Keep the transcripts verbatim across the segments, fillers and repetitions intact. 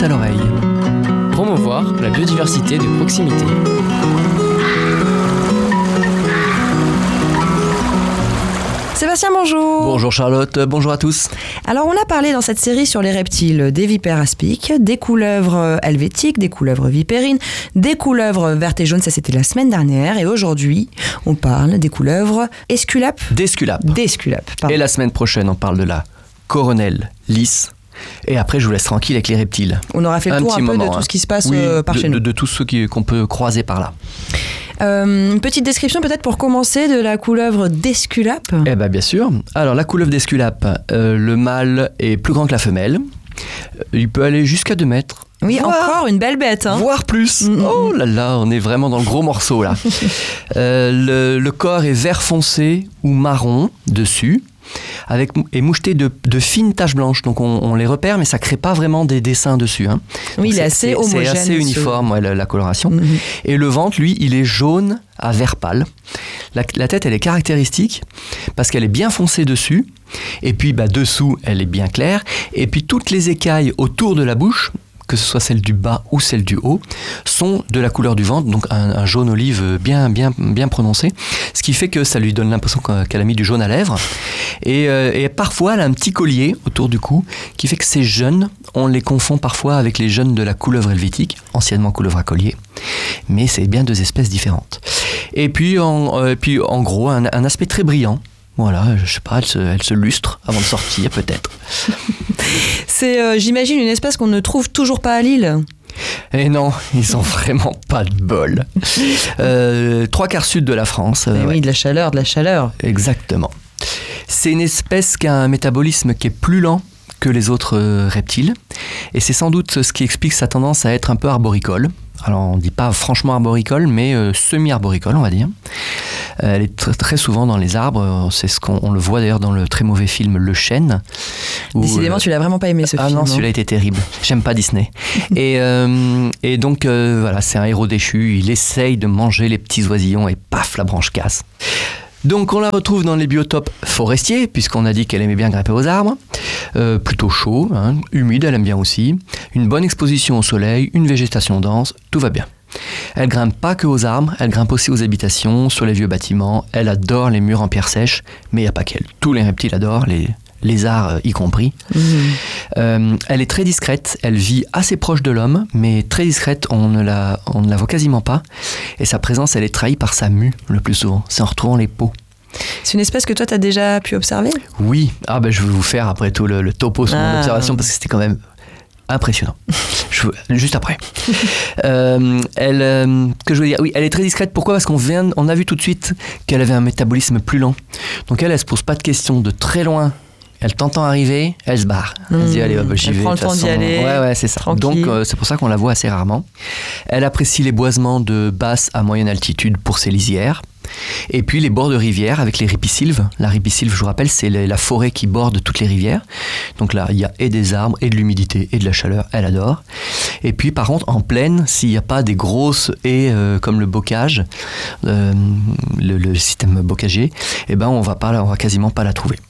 puce à l'oreille. Promouvoir la biodiversité de proximité. Sébastien, bonjour. Bonjour Charlotte, bonjour à tous. Alors on a parlé dans cette série sur les reptiles des vipères aspics, des couleuvres helvétiques, des couleuvres vipérines, des couleuvres vertes et jaunes, ça c'était la semaine dernière. Et aujourd'hui, on parle des couleuvres esculapes. D'esculapes. D'esculapes, pardon. Et la semaine prochaine, on parle de la coronelle lisse. Et après, je vous laisse tranquille avec les reptiles. On aura fait le un tour un peu moment, de tout hein. ce qui se passe oui, euh, par de, chez nous. De, de tout ce qui, qu'on peut croiser par là. Euh, une petite description peut-être pour commencer de la couleuvre d'esculape. Eh bien, bien sûr. Alors, la couleuvre d'esculape, euh, le mâle est plus grand que la femelle. Il peut aller jusqu'à deux mètres. Oui, voire, encore une belle bête. Hein. Voire plus. Mmh. Oh là là, on est vraiment dans le gros morceau là. euh, le, le corps est vert foncé ou marron dessus. Avec, et moucheté de, de fines taches blanches. Donc on, on les repère, mais ça ne crée pas vraiment des dessins dessus. Hein. Oui, donc il est assez c'est, homogène. C'est assez uniforme, ce... ouais, la, la coloration. Mm-hmm. Et le ventre, lui, il est jaune à vert pâle. La, la tête, elle est caractéristique parce qu'elle est bien foncée dessus. Et puis bah, dessous, elle est bien claire. Et puis toutes les écailles autour de la bouche, que ce soit celle du bas ou celle du haut, sont de la couleur du ventre, donc un, un jaune olive bien, bien, bien prononcé, ce qui fait que ça lui donne l'impression qu'elle a mis du jaune à lèvres. Et, euh, et parfois, elle a un petit collier autour du cou, qui fait que ces jeunes, on les confond parfois avec les jeunes de la couleuvre helvétique, anciennement couleuvre à collier, mais c'est bien deux espèces différentes. Et puis, en, euh, puis, en gros, un, un aspect très brillant. Voilà, je sais pas, elle se, elle se lustre avant de sortir, peut-être. C'est, euh, j'imagine, une espèce qu'on ne trouve toujours pas à Lille. Et non, ils ont vraiment pas de bol. Euh, trois quarts sud de la France. Euh, oui, ouais. de la chaleur, de la chaleur. Exactement. C'est une espèce qui a un métabolisme qui est plus lent que les autres euh, reptiles. Et c'est sans doute ce qui explique sa tendance à être un peu arboricole. Alors on ne dit pas franchement arboricole, mais euh, semi-arboricole, on va dire. Euh, elle est tr- très souvent dans les arbres. C'est ce qu'on on le voit d'ailleurs dans le très mauvais film Le Chêne. Où, Décidément, euh, tu l'as vraiment pas aimé ce ah film. Ah non, celui-là hein. était terrible. J'aime pas Disney. et, euh, et donc, euh, voilà, c'est un héros déchu. Il essaye de manger les petits oisillons et paf, la branche casse. Donc on la retrouve dans les biotopes forestiers, puisqu'on a dit qu'elle aimait bien grimper aux arbres, euh, plutôt chaud, hein, humide, elle aime bien aussi, une bonne exposition au soleil, une végétation dense, tout va bien. Elle grimpe pas que aux arbres, elle grimpe aussi aux habitations, sur les vieux bâtiments, elle adore les murs en pierre sèche, mais il n'y a pas qu'elle, tous les reptiles adorent, les lézards y compris. Mmh. Euh, elle est très discrète, elle vit assez proche de l'homme, mais très discrète, on ne, la, on ne la voit quasiment pas. Et sa présence, elle est trahie par sa mue, le plus souvent. C'est en retrouvant les peaux. C'est une espèce que toi, tu as déjà pu observer ? Oui. Ah ben, je vais vous faire après tout le, le topo sur ah. mon observation, parce que c'était quand même impressionnant. Je, juste après. euh, elle, euh, que je veux dire, oui, elle est très discrète. Pourquoi ? Parce qu'on vient, on a vu tout de suite qu'elle avait un métabolisme plus lent. Donc elle, elle se pose pas de questions de très loin. Elle t'entend arriver, elle se barre. Elle mmh, se dit, allez, hop, j'y elle vais. Elle prend le temps façon. d'y aller. Ouais, ouais, c'est ça. Tranquille. Donc, euh, c'est pour ça qu'on la voit assez rarement. Elle apprécie les boisements de basse à moyenne altitude pour ses lisières. Et puis, les bords de rivière avec les ripisylves. La ripisylve, je vous rappelle, c'est la forêt qui borde toutes les rivières. Donc là, il y a et des arbres, et de l'humidité, et de la chaleur. Elle adore. Et puis, par contre, en plaine, s'il n'y a pas des grosses haies euh, comme le bocage, euh, le, le système bocager, eh ben, on va pas, on va quasiment pas la trouver.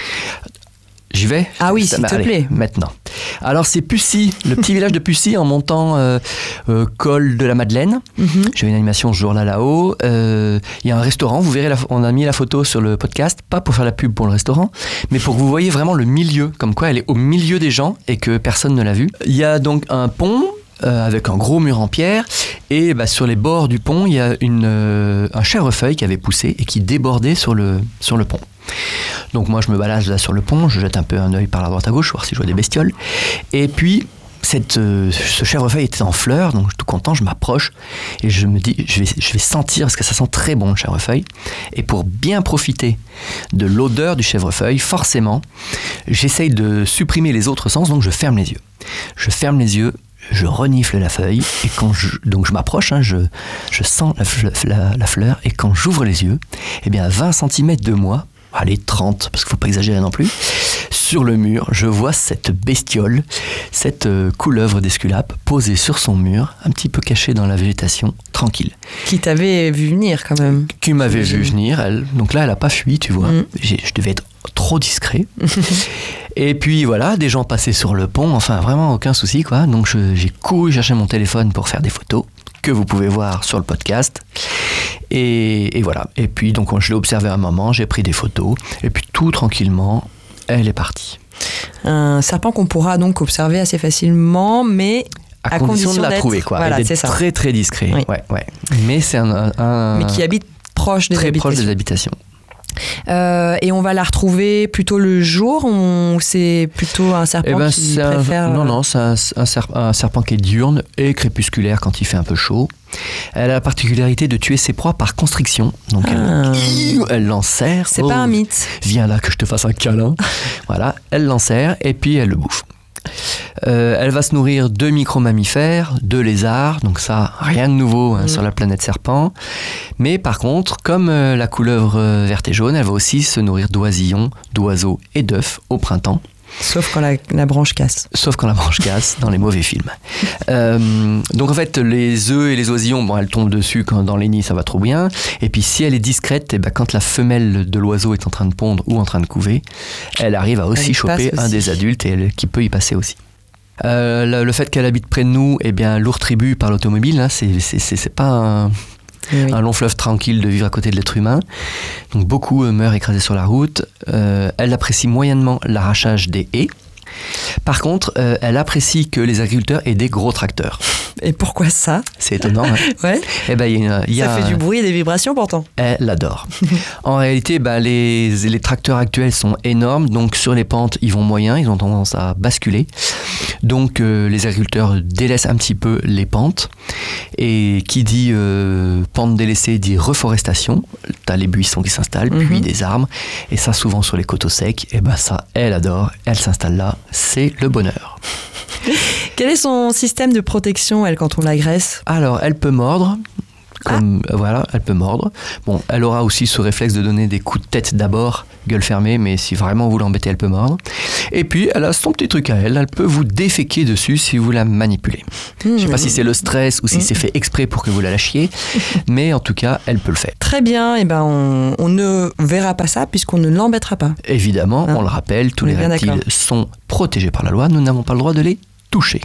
J'y vais ? Ah oui, s'il te allez, plaît. Maintenant. Alors, c'est Pussy, le petit village de Pussy, en montant euh, euh, col de la Madeleine. Mm-hmm. J'ai une animation ce jour-là, là-haut. Il euh, y a un restaurant, vous verrez, la, on a mis la photo sur le podcast, pas pour faire la pub pour le restaurant, mais pour que vous voyez vraiment le milieu, comme quoi elle est au milieu des gens et que personne ne l'a vue. Il y a donc un pont, Euh, avec un gros mur en pierre, et bah, sur les bords du pont, il y a une, euh, un chèvrefeuille qui avait poussé et qui débordait sur le, sur le pont. Donc moi je me balade là sur le pont, je jette un peu un œil par la droite à gauche, voir si je vois des bestioles, et puis cette, euh, ce chèvrefeuille était en fleurs, donc je suis tout content, je m'approche et je me dis, je vais, je vais sentir, parce que ça sent très bon le chèvrefeuille, et pour bien profiter de l'odeur du chèvrefeuille, forcément, j'essaye de supprimer les autres sens, donc je ferme les yeux. Je ferme les yeux, je renifle la feuille, et quand je, donc je m'approche, hein, je, je sens la, la, la fleur, et quand j'ouvre les yeux, eh bien à vingt centimètres de moi, allez trente, parce qu'il ne faut pas exagérer non plus, sur le mur, je vois cette bestiole, cette euh, couleuvre d'esculape posée sur son mur, un petit peu cachée dans la végétation, tranquille. Qui t'avait vu venir quand même. Qui m'avait vu venir, elle. Donc là elle n'a pas fui, tu vois. Mm. J'ai, je devais être trop discret. Et puis voilà, des gens passaient sur le pont, enfin vraiment aucun souci quoi. Donc je, j'ai couru chercher mon téléphone pour faire des photos que vous pouvez voir sur le podcast. Et, et voilà. Et puis donc je l'ai observé un moment, j'ai pris des photos et puis tout tranquillement, elle est partie. Un serpent qu'on pourra donc observer assez facilement, mais à, à condition, condition de la d'être, trouver quoi. Voilà, et d'être c'est ça. très très discret. Oui. Ouais, ouais. Mais c'est un, un mais qui habite proche des très habitations. proche des habitations. Euh, et on va la retrouver plutôt le jour ou c'est plutôt un serpent eh ben, qui c'est préfère... un, non, non, c'est un, un, serp- un serpent qui est diurne et crépusculaire quand il fait un peu chaud. Elle a la particularité de tuer ses proies par constriction. Donc ah. elle, elle l'enserre. C'est oh, pas un mythe. Viens là que je te fasse un câlin. Voilà, elle l'enserre et puis elle le bouffe. Euh, elle va se nourrir de micro-mammifères, de lézards, donc ça, rien de nouveau hein, mmh. sur la planète serpent. Mais par contre, comme euh, la couleuvre euh, verte et jaune, elle va aussi se nourrir d'oisillons, d'oiseaux et d'œufs au printemps. Sauf quand la, la branche casse. Sauf quand la branche casse, dans les mauvais films. Euh, donc en fait, les œufs et les oisillons, bon, elles tombent dessus quand dans les nids, ça va trop bien. Et puis si elle est discrète, et ben, quand la femelle de l'oiseau est en train de pondre ou en train de couver, elle arrive à aussi elle choper un aussi. des adultes et elle, qui peut y passer aussi. Euh, le, le fait qu'elle habite près de nous, eh bien, lourd tribut par l'automobile, hein, c'est, c'est, c'est, c'est pas un... Oui. Un long fleuve tranquille de vivre à côté de l'être humain. Donc beaucoup euh, meurent écrasés sur la route. Euh, elle apprécie moyennement l'arrachage des haies. Par contre, euh, elle apprécie que les agriculteurs aient des gros tracteurs. Et pourquoi ça ? C'est étonnant. Hein. Ouais. Eh ben, y a, y a, ça fait du bruit et des vibrations pourtant. Elle adore. En réalité, bah, les, les tracteurs actuels sont énormes. Donc sur les pentes, ils vont moyen. Ils ont tendance à basculer. Donc euh, les agriculteurs délaissent un petit peu les pentes. Et qui dit euh, pente délaissée dit reforestation. T'as les buissons qui s'installent, mm-hmm. puis des arbres. Et ça, souvent sur les coteaux secs. Et ben ça, elle adore. Elle s'installe là. C'est le bonheur. Quel est son système de protection, elle, quand on l'agresse ? Alors, elle peut mordre. Comme, ah. Voilà, elle peut mordre. Bon, elle aura aussi ce réflexe de donner des coups de tête d'abord, gueule fermée, mais si vraiment vous l'embêtez, elle peut mordre. Et puis, elle a son petit truc à elle, elle peut vous déféquer dessus si vous la manipulez. Mmh. Je ne sais pas si c'est le stress ou si mmh. c'est fait exprès pour que vous la lâchiez, mais en tout cas, elle peut le faire. Très bien, et ben on, on ne verra pas ça puisqu'on ne l'embêtera pas. Évidemment, hein. On le rappelle, tous on les reptiles d'accord. sont protégés par la loi, nous n'avons pas le droit de les toucher.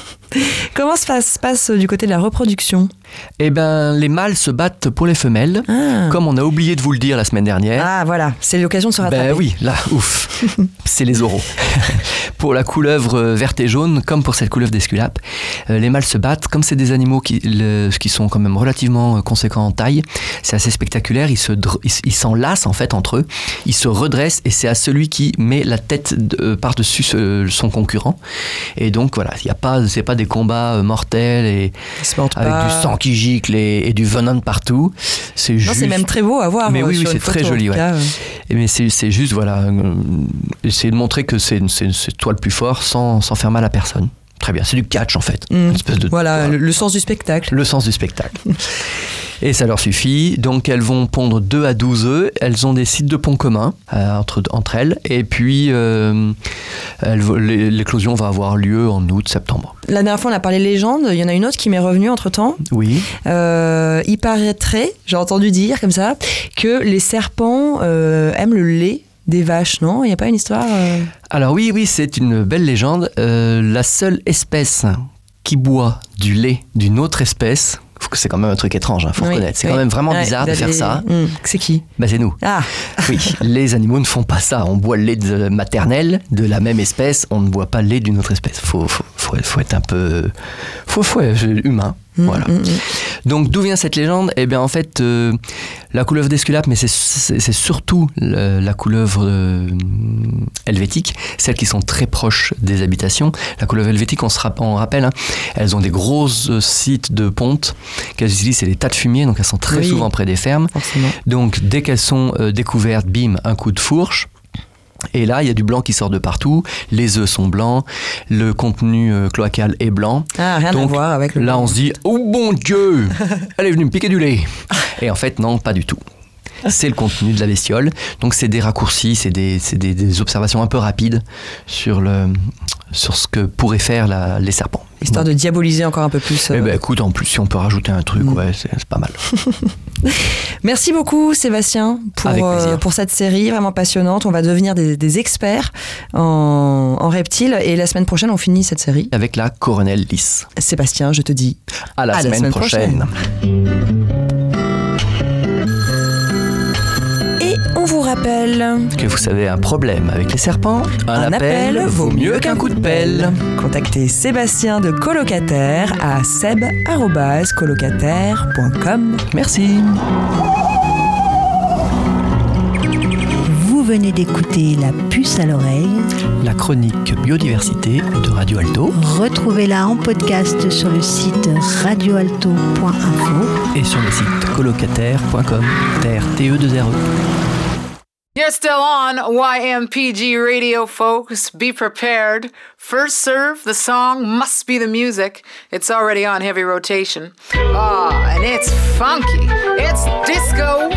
Comment ça se passe du côté de la reproduction ? Eh ben, les mâles se battent pour les femelles, ah. comme on a oublié de vous le dire la semaine dernière. Ah voilà, c'est l'occasion de se rattraper. Ben oui, là, ouf, c'est les oraux. Pour la couleuvre verte et jaune, comme pour cette couleuvre d'Esculape, euh, les mâles se battent. Comme c'est des animaux qui, le, qui sont quand même relativement conséquents en taille, c'est assez spectaculaire. Ils, se, ils, ils s'enlacent en fait entre eux, ils se redressent et c'est à celui qui met la tête de, par-dessus ce, son concurrent. Et donc voilà, y a pas, c'est pas des combats mortels et avec pas. du sang qui gicle et, et du venin de partout. C'est non, juste... c'est même très beau à voir. Mais oui, oui, c'est photo, très joli. Ouais. Cas, euh... Mais c'est, c'est juste, voilà, euh, essayer de montrer que c'est, c'est, c'est toi le plus fort sans, sans faire mal à personne. Très bien, c'est du catch en fait. Mmh. Une espèce de, voilà, voilà. Le, le sens du spectacle. Le sens du spectacle. Et ça leur suffit. Donc elles vont pondre deux à douze œufs. Elles ont des sites de pont communs euh, entre, entre elles. Et puis euh, elles, l'éclosion va avoir lieu en août, septembre. La dernière fois on a parlé légende. Il y en a une autre qui m'est revenue entre temps. Oui. Euh, il paraîtrait, j'ai entendu dire comme ça, que les serpents euh, aiment le lait des vaches, non ? Il n'y a pas une histoire euh... Alors oui, oui, c'est une belle légende. Euh, la seule espèce qui boit du lait d'une autre espèce, c'est quand même un truc étrange, il hein, faut oui, reconnaître. C'est oui. quand même vraiment ouais, bizarre de faire ça. Mmh. C'est qui ? Bah, c'est nous. Ah. Oui, les animaux ne font pas ça. On boit le lait de maternel de la même espèce, on ne boit pas le lait d'une autre espèce. Il faut, faut, faut, faut être un peu... faut, faut être humain. Mmh, voilà. Mmh. Donc d'où vient cette légende ? Eh bien en fait, euh, la couleuvre d'Esculape, mais c'est, c'est, c'est surtout le, la couleuvre euh, helvétique, celles qui sont très proches des habitations. La couleuvre helvétique, on se rappelle, on rappelle hein, elles ont des gros euh, sites de ponte qu'elles utilisent, c'est des tas de fumier, donc elles sont très oui, souvent près des fermes. Forcément. Donc dès qu'elles sont euh, découvertes, bim, un coup de fourche. Et là, il y a du blanc qui sort de partout. Les œufs sont blancs, le contenu euh, cloacal est blanc. Ah, rien donc, à voir avec le là, blanc. On se dit, oh bon Dieu, elle est venue me piquer du lait. Et en fait, non, pas du tout. C'est le contenu de la bestiole. Donc, c'est des raccourcis, c'est des, c'est des, des observations un peu rapides sur, le, sur ce que pourraient faire la, les serpents. Histoire de diaboliser encore un peu plus. Euh... Eh ben écoute, en plus, si on peut rajouter un truc, mmh. ouais, c'est, c'est pas mal. Merci beaucoup Sébastien pour, euh, pour cette série vraiment passionnante. On va devenir des, des experts en, en reptiles et la semaine prochaine on finit cette série. Avec la Coronelle Lys. Sébastien, je te dis à la, à semaine, la semaine prochaine. prochaine. Et on vous rappelle que vous savez un problème avec les serpents, un, un appel, appel vaut mieux qu'un coup de pelle. Contactez Sébastien de Colocataire à seb arobase colocataire point com. Merci. Vous venez d'écouter La Puce à l'oreille, la chronique biodiversité de Radio Alto. Retrouvez-la en podcast sur le site radio alto point info et sur le site colocataire point com. T E deux R E. You're still on Y M P G Radio, folks. Be prepared. First serve, the song must be the music. It's already on heavy rotation. Ah, oh, and it's funky. It's disco.